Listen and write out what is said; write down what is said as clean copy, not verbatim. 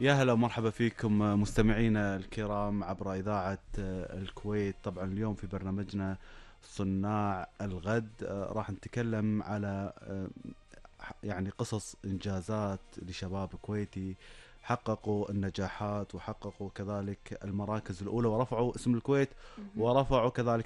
يا هلا ومرحبا فيكم مستمعينا الكرام عبر إذاعة الكويت. طبعا اليوم في برنامجنا صناع الغد راح نتكلم على يعني قصص إنجازات لشباب كويتي حققوا النجاحات وحققوا كذلك المراكز الأولى ورفعوا اسم الكويت مهم. ورفعوا كذلك